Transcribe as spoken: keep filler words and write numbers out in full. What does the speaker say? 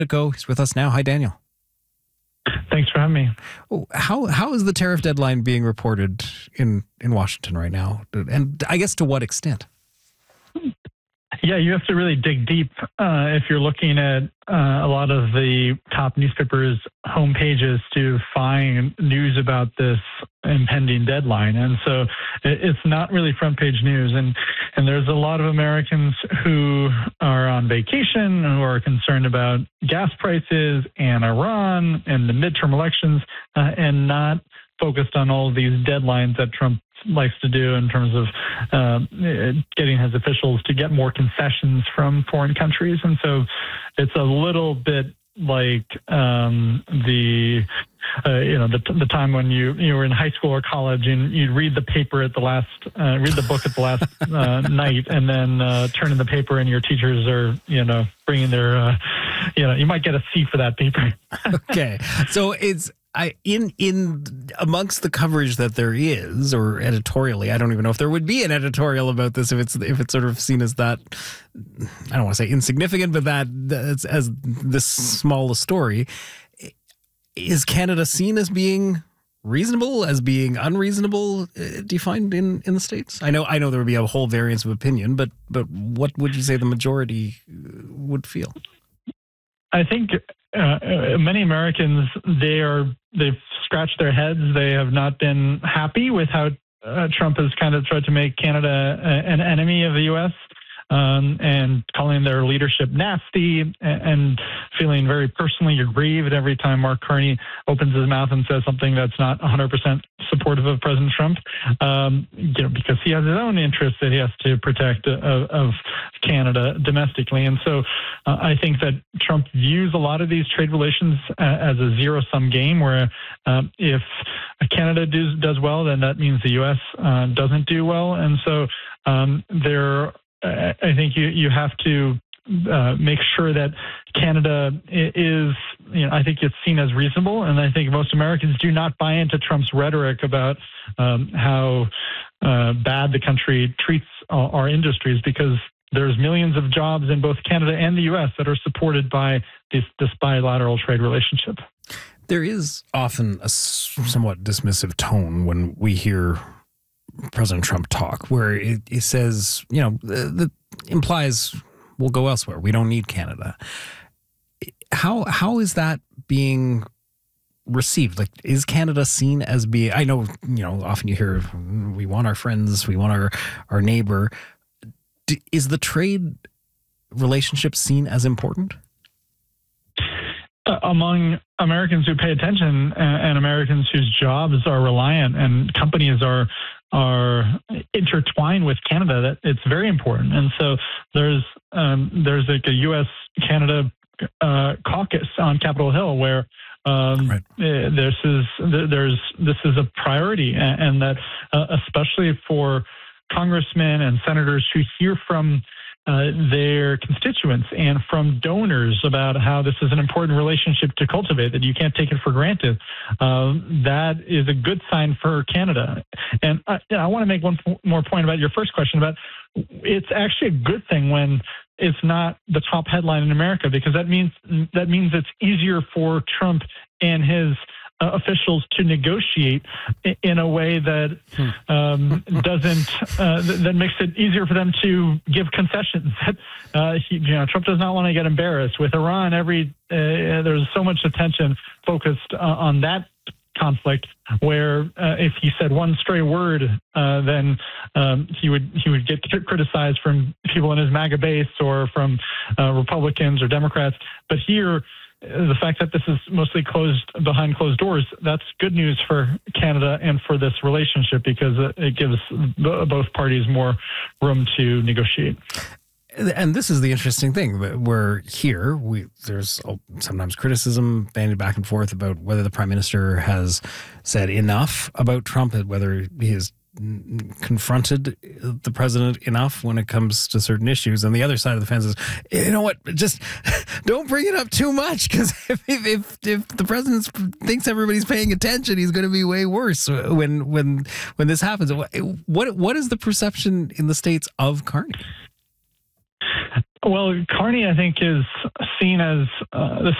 Go. He's with us now. Hi, Daniel. Thanks for having me. How how is the tariff deadline being reported in, in Washington right now? And I guess to what extent? Yeah, you have to really dig deep uh, if you're looking at uh, a lot of the top newspapers' homepages to find news about this impending deadline. And so it, it's not really front page news. And, and there's a lot of Americans who are on vacation, who are concerned about gas prices and Iran and the midterm elections, uh, and not focused on all of these deadlines that Trump likes to do in terms of uh, getting his officials to get more concessions from foreign countries. And so it's a little bit like um, the, uh, you know, the, the time when you, you were in high school or college and you'd read the paper at the last, uh, read the book at the last uh, night and then uh, turn in the paper and your teachers are, you know, bringing their, uh, you know, you might get a C for that paper. Okay. So it's, I in in amongst the coverage that there is, or editorially, I don't even know if there would be an editorial about this if it's if it's sort of seen as that. I don't want to say insignificant, but that that's, as this small a story. Is Canada seen as being reasonable, as being unreasonable, uh, defined in, in the States? I know I know there would be a whole variance of opinion, but but what would you say the majority would feel? I think uh, many Americans, they are, they've scratched their heads. They have not been happy with how uh, Trump has kind of tried to make Canada a, an enemy of the U S Um, and calling their leadership nasty and, and feeling very personally aggrieved every time Mark Carney opens his mouth and says something that's not one hundred percent supportive of President Trump, um, you know, because he has his own interests that he has to protect uh, of Canada domestically. And so uh, I think that Trump views a lot of these trade relations uh, as a zero-sum game where um, if Canada does, does well, then that means the U S uh, doesn't do well. And so um, there I think you, you have to uh, make sure that Canada is, you know, I think it's seen as reasonable. And I think most Americans do not buy into Trump's rhetoric about um, how uh, bad the country treats uh, our industries, because there's millions of jobs in both Canada and the U S that are supported by this, this bilateral trade relationship. There is often a somewhat dismissive tone when we hear President Trump talk, where it, it says, you know, that implies we'll go elsewhere. We don't need Canada. How how is that being received? Like, is Canada seen as being? I know, you know, often you hear we want our friends, we want our our neighbor. D- is the trade relationship seen as important? Uh, among Americans who pay attention and, and Americans whose jobs are reliant and companies are are intertwined with Canada, that it's very important. And so there's um, there's like a U S Canada uh, caucus on Capitol Hill where um, right. this is there's this is a priority, and, and that uh, especially for congressmen and senators who hear from Uh, their constituents and from donors about how this is an important relationship to cultivate, that you can't take it for granted. Uh, that is a good sign for Canada. And I, I want to make one p- more point about your first question about it's actually a good thing when it's not the top headline in America, because that means that means it's easier for Trump and his Uh, officials to negotiate in a way that um, doesn't uh, that makes it easier for them to give concessions. Uh, he, you know, Trump does not want to get embarrassed with Iran. Every uh, there's so much attention focused uh, on that conflict, where uh, if he said one stray word, uh, then um, he would he would get criticized from people in his MAGA base or from uh, Republicans or Democrats. But here, the fact that this is mostly closed behind closed doors, that's good news for Canada and for this relationship, because it gives both parties more room to negotiate. And this is the interesting thing. We're here. We there's sometimes criticism bandied back and forth about whether the prime minister has said enough about Trump, whether he has confronted the president enough when it comes to certain issues. And the other side of the fence is, you know what, just don't bring it up too much, because if, if if the president thinks everybody's paying attention, he's going to be way worse when when when this happens. What what is the perception in the States of Carney? Well, Carney, I think, is seen as uh, the